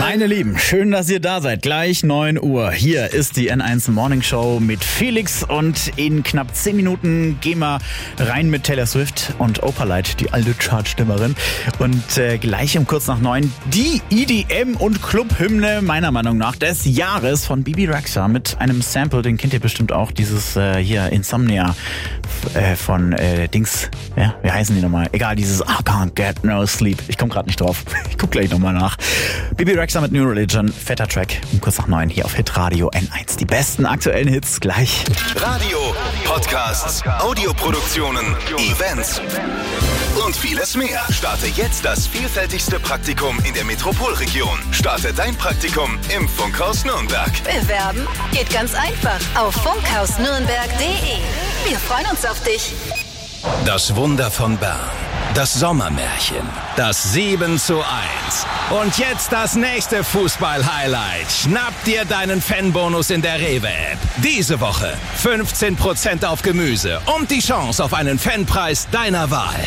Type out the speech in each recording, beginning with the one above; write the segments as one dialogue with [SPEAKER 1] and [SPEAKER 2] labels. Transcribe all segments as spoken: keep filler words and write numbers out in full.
[SPEAKER 1] Meine Lieben, schön, dass ihr da seid. Gleich neun Uhr. Hier ist die N eins Morning Show mit Felix und in knapp zehn Minuten gehen wir rein mit Taylor Swift und Opalite, die alte Chartstimmerin. Und äh, gleich um kurz nach neun die E D M- und Clubhymne meiner Meinung nach des Jahres von Bibi Rexha mit einem Sample, den kennt ihr bestimmt auch, dieses äh, hier Insomnia äh, von äh, Dings, ja, wie heißen die nochmal? Egal, dieses I can't get no sleep. Ich komme gerade nicht drauf. Ich guck gleich nochmal nach. Bibi Rexha mit New Religion, fetter Track. Um kurz nach neun hier auf Hitradio N eins. Die besten aktuellen Hits gleich.
[SPEAKER 2] Radio, Podcasts, Audioproduktionen, Events und vieles mehr. Starte jetzt das vielfältigste Praktikum in der Metropolregion. Starte dein Praktikum im Funkhaus Nürnberg.
[SPEAKER 3] Bewerben geht ganz einfach auf funkhaus nürnberg punkt de. Wir freuen uns auf dich.
[SPEAKER 2] Das Wunder von Bern. Das Sommermärchen. Das sieben zu eins. Und jetzt das nächste Fußball-Highlight. Schnapp dir deinen Fanbonus in der Rewe-App. Diese Woche fünfzehn Prozent auf Gemüse und die Chance auf einen Fanpreis deiner Wahl.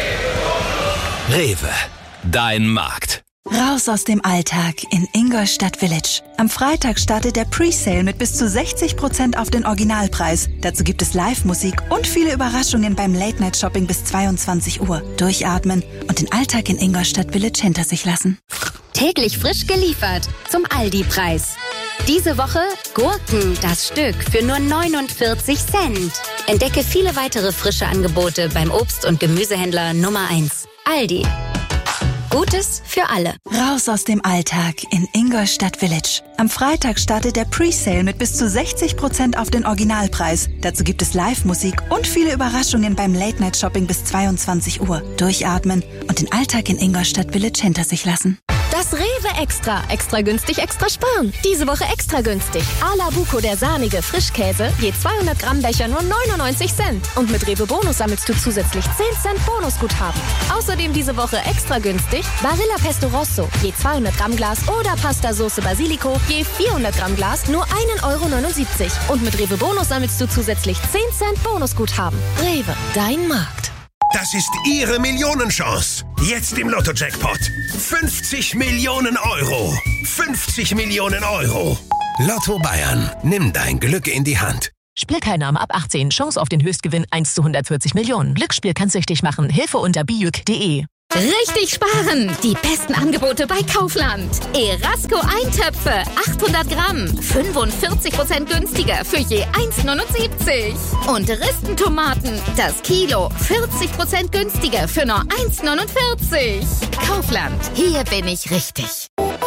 [SPEAKER 2] Rewe. Dein Markt.
[SPEAKER 4] Raus aus dem Alltag in Ingolstadt Village. Am Freitag startet der Presale mit bis zu sechzig Prozent auf den Originalpreis. Dazu gibt es Live-Musik und viele Überraschungen beim Late-Night-Shopping bis zweiundzwanzig Uhr. Durchatmen und den Alltag in Ingolstadt Village hinter sich lassen.
[SPEAKER 5] Täglich frisch geliefert zum Aldi-Preis. Diese Woche Gurken, das Stück, für nur neunundvierzig Cent. Entdecke viele weitere frische Angebote beim Obst- und Gemüsehändler Nummer eins. Aldi. Gutes für alle.
[SPEAKER 4] Raus aus dem Alltag in Ingolstadt Village. Am Freitag startet der Presale mit bis zu sechzig Prozent auf den Originalpreis. Dazu gibt es Live-Musik und viele Überraschungen beim Late-Night-Shopping bis zweiundzwanzig Uhr. Durchatmen und den Alltag in Ingolstadt Village hinter sich lassen.
[SPEAKER 6] Das Rewe Extra. Extra günstig, extra sparen. Diese Woche extra günstig. A la Buco, der sahnige Frischkäse. Je zweihundert Gramm Becher nur neunundneunzig Cent. Und mit Rewe Bonus sammelst du zusätzlich zehn Cent Bonusguthaben. Außerdem diese Woche extra günstig Barilla Pesto Rosso. Je zweihundert Gramm Glas oder Pasta Soße Basilico. Je vierhundert Gramm Glas nur ein Euro neunundsiebzig. Und mit Rewe Bonus sammelst du zusätzlich zehn Cent Bonusguthaben. Rewe, dein Markt.
[SPEAKER 7] Das ist Ihre Millionenchance. Jetzt im Lotto-Jackpot. fünfzig Millionen Euro. fünfzig Millionen Euro. Lotto Bayern. Nimm dein Glück in die Hand.
[SPEAKER 8] Spielteilnahme ab achtzehn. Chance auf den Höchstgewinn eins zu hundertvierzig Millionen. Glücksspiel kann süchtig machen. Hilfe unter bijuk punkt de.
[SPEAKER 6] Richtig sparen! Die besten Angebote bei Kaufland. Erasco Eintöpfe, achthundert Gramm, fünfundvierzig Prozent günstiger für je eins neunundsiebzig. Und Ristentomaten, das Kilo, vierzig Prozent günstiger für nur eins neunundvierzig. Kaufland, hier bin ich richtig.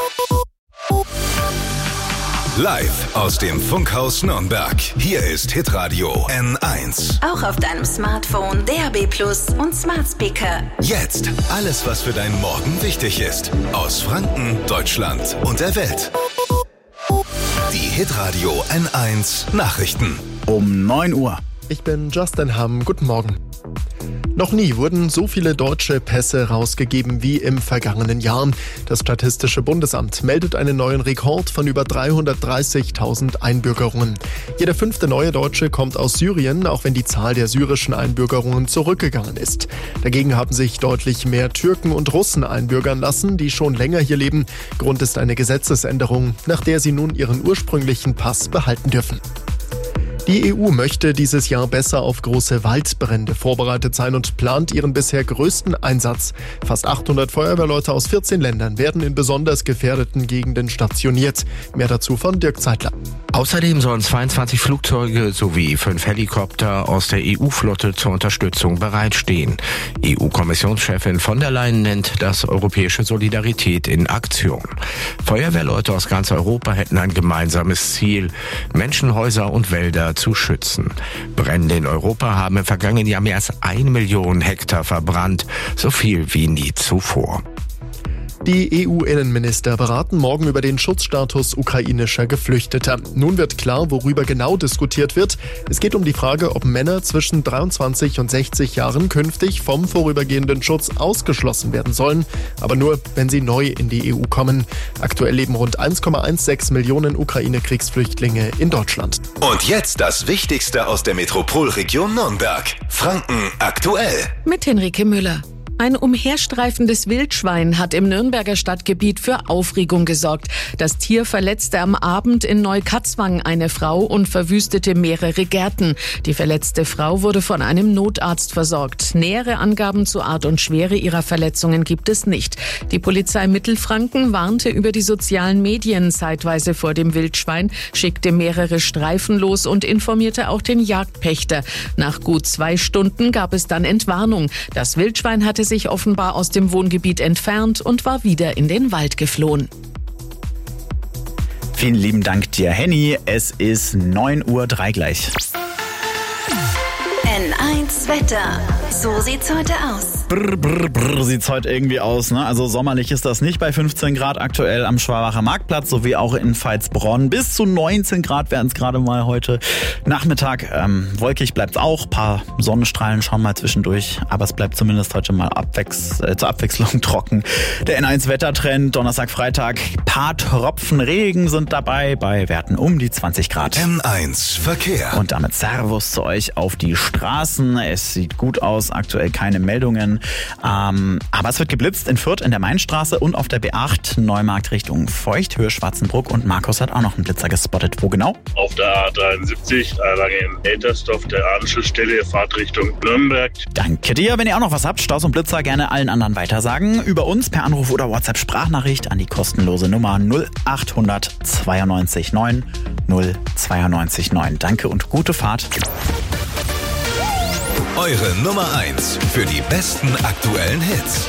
[SPEAKER 2] Live aus dem Funkhaus Nürnberg. Hier ist Hitradio N eins.
[SPEAKER 3] Auch auf deinem Smartphone, D A B Plus und Smart Speaker.
[SPEAKER 2] Jetzt alles, was für deinen Morgen wichtig ist. Aus Franken, Deutschland und der Welt. Die Hitradio N eins Nachrichten.
[SPEAKER 1] Um neun Uhr.
[SPEAKER 9] Ich bin Justin Hamm. Guten Morgen. Noch nie wurden so viele deutsche Pässe rausgegeben wie im vergangenen Jahr. Das Statistische Bundesamt meldet einen neuen Rekord von über dreihundertdreißigtausend Einbürgerungen. Jeder fünfte neue Deutsche kommt aus Syrien, auch wenn die Zahl der syrischen Einbürgerungen zurückgegangen ist. Dagegen haben sich deutlich mehr Türken und Russen einbürgern lassen, die schon länger hier leben. Grund ist eine Gesetzesänderung, nach der sie nun ihren ursprünglichen Pass behalten dürfen. Die E U möchte dieses Jahr besser auf große Waldbrände vorbereitet sein und plant ihren bisher größten Einsatz. Fast achthundert Feuerwehrleute aus vierzehn Ländern werden in besonders gefährdeten Gegenden stationiert. Mehr dazu von Dirk Zeitler.
[SPEAKER 10] Außerdem sollen zweiundzwanzig Flugzeuge sowie fünf Helikopter aus der E U-Flotte zur Unterstützung bereitstehen. E U-Kommissionschefin von der Leyen nennt das europäische Solidarität in Aktion. Feuerwehrleute aus ganz Europa hätten ein gemeinsames Ziel: Menschen, Häuser und Wälder zu schützen. Brände in Europa haben im vergangenen Jahr mehr als eine Million Hektar verbrannt, so viel wie nie zuvor.
[SPEAKER 9] Die E U-Innenminister beraten morgen über den Schutzstatus ukrainischer Geflüchteter. Nun wird klar, worüber genau diskutiert wird. Es geht um die Frage, ob Männer zwischen dreiundzwanzig und sechzig Jahren künftig vom vorübergehenden Schutz ausgeschlossen werden sollen, aber nur, wenn sie neu in die E U kommen. Aktuell leben rund eins Komma sechzehn Millionen Ukraine-Kriegsflüchtlinge in Deutschland.
[SPEAKER 2] Und jetzt das Wichtigste aus der Metropolregion Nürnberg. Franken aktuell.
[SPEAKER 11] Mit Henrike Müller. Ein umherstreifendes Wildschwein hat im Nürnberger Stadtgebiet für Aufregung gesorgt. Das Tier verletzte am Abend in Neukatzwang eine Frau und verwüstete mehrere Gärten. Die verletzte Frau wurde von einem Notarzt versorgt. Nähere Angaben zu Art und Schwere ihrer Verletzungen gibt es nicht. Die Polizei Mittelfranken warnte über die sozialen Medien zeitweise vor dem Wildschwein, schickte mehrere Streifen los und informierte auch den Jagdpächter. Nach gut zwei Stunden gab es dann Entwarnung. Das Wildschwein hatte sich offenbar aus dem Wohngebiet entfernt und war wieder in den Wald geflohen.
[SPEAKER 1] Vielen lieben Dank dir, Henny. Es ist neun Uhr drei gleich.
[SPEAKER 3] N eins Wetter. So sieht's heute aus.
[SPEAKER 1] Brr, brr, brr, sieht's heute irgendwie aus, ne? Also sommerlich ist das nicht bei fünfzehn Grad aktuell am Schwabacher Marktplatz sowie auch in Veitsbronn. Bis zu neunzehn Grad werden es gerade mal heute Nachmittag. Ähm, wolkig bleibt's auch. Ein paar Sonnenstrahlen schauen mal zwischendurch. Aber es bleibt zumindest heute mal abwechs äh, zur Abwechslung trocken. Der N eins Wettertrend, Donnerstag, Freitag. Paar Tropfen Regen sind dabei bei Werten um die zwanzig Grad.
[SPEAKER 7] N eins Verkehr.
[SPEAKER 1] Und damit Servus zu euch auf die Straßen. Es sieht gut aus, aktuell keine Meldungen. Ähm, aber es wird geblitzt in Fürth in der Mainstraße und auf der B acht Neumarkt Richtung Feucht, Höhe Schwarzenbruck. Und Markus hat auch noch einen Blitzer gespottet. Wo genau?
[SPEAKER 12] Auf der A dreiundsiebzig, lange in Eltersdorf, der Anschlussstelle, Fahrt Richtung Nürnberg.
[SPEAKER 1] Danke dir. Wenn ihr auch noch was habt, Staus und Blitzer, gerne allen anderen weitersagen. Über uns per Anruf oder WhatsApp-Sprachnachricht an die kostenlose Nummer null acht hundert zweiundneunzig neun null zweiundneunzig neun. Danke und gute Fahrt.
[SPEAKER 7] Eure Nummer eins für die besten aktuellen Hits.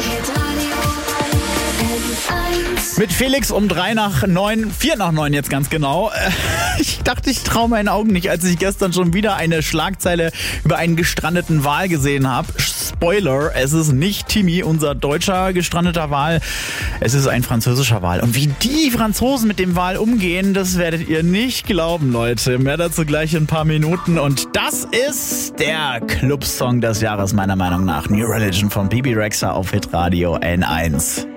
[SPEAKER 1] Mit Felix um drei nach neun, vier nach neun jetzt ganz genau. Ich dachte, ich traue meinen Augen nicht, als ich gestern schon wieder eine Schlagzeile über einen gestrandeten Wal gesehen habe. Spoiler, es ist nicht Timmy, unser deutscher gestrandeter Wal. Es ist ein französischer Wal. Und wie die Franzosen mit dem Wal umgehen, das werdet ihr nicht glauben, Leute. Mehr dazu gleich in ein paar Minuten. Und das ist der Clubsong des Jahres, meiner Meinung nach. New Religion von Bibi Rexha auf Hitradio N eins.